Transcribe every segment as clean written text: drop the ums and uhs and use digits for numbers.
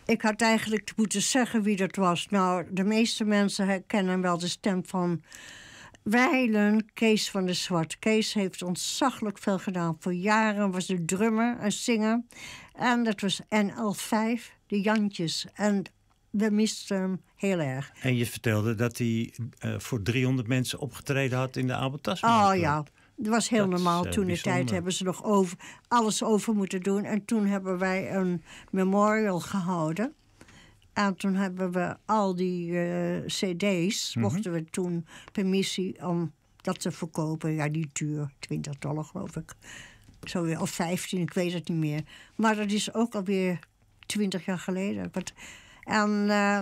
Ik had eigenlijk moeten zeggen wie dat was. Nou, de meeste mensen herkennen wel de stem van Wijlen, Kees van der Zwart. Kees heeft ontzaglijk veel gedaan. Voor jaren was de drummer en zinger. En dat was NL5, de Jantjes. En we misten hem heel erg. En je vertelde dat hij voor 300 mensen opgetreden had in de Abel Tasman. Oh ja, dat was heel normaal. Toen de tijd hebben ze nog alles over moeten doen. En toen hebben wij een memorial gehouden. En toen hebben we al die cd's, mochten we toen permissie om dat te verkopen. Ja, die duur, $20 geloof ik. Zo weer, of 15, ik weet het niet meer. Maar dat is ook alweer 20 jaar geleden. En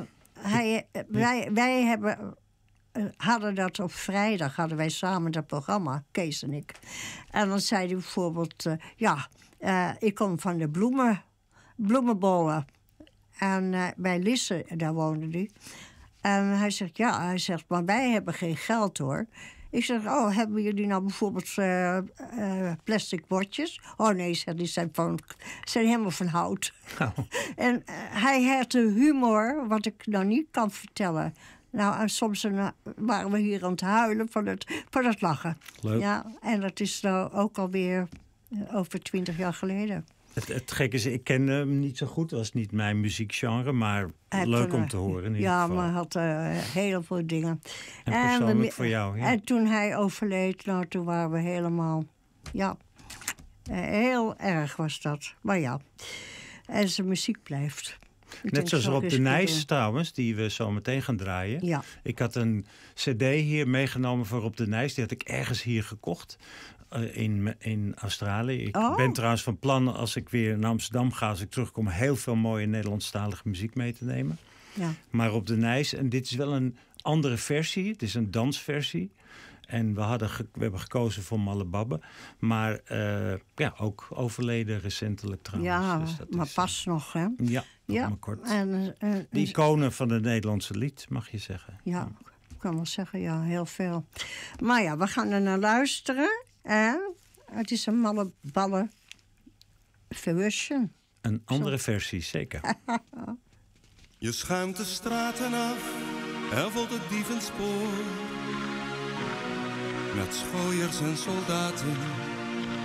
wij hadden dat op vrijdag, hadden wij samen dat programma, Kees en ik. En dan zei hij bijvoorbeeld, ik kom van de bloemenbollen. En bij Lisse, daar woonde hij. En hij zegt, maar wij hebben geen geld hoor. Ik zeg, hebben jullie nou bijvoorbeeld plastic bordjes? Oh nee, die zijn helemaal van hout. Oh. En hij had de humor, wat ik nou niet kan vertellen. Nou, en soms waren we hier aan het huilen van het lachen. Leuk. Ja, en dat is nou ook alweer over 20 jaar geleden. Het gekke is, ik ken hem niet zo goed. Dat was niet mijn muziekgenre, maar leuk om te horen in ieder geval. Maar hij had heel veel dingen. En persoonlijk voor jou, ja. En toen hij overleed, nou, toen waren we helemaal... Ja, heel erg was dat. Maar ja, en zijn muziek blijft. Net zoals Rob de Nijs trouwens, die we zo meteen gaan draaien. Ja. Ik had een cd hier meegenomen van Rob de Nijs. Die had ik ergens hier gekocht. In Australië. Ik ben trouwens van plan, als ik weer naar Amsterdam ga, als ik terugkom, heel veel mooie Nederlandstalige muziek mee te nemen. Ja. Maar op de Nijs, en dit is wel een andere versie. Het is een dansversie. En we hebben gekozen voor Malle Babbe. Maar ook overleden recentelijk trouwens. Ja, dus dat maar pas nog, hè? Ja, maar kort. De iconen van het Nederlandse lied, mag je zeggen. Ja, ik kan wel zeggen, ja, heel veel. Maar ja, we gaan er naar luisteren. Het is een Malle Babbe version. Een andere versie, zeker. Je schuimt de straten af en volgt het dievenspoor. Met schooiers en soldaten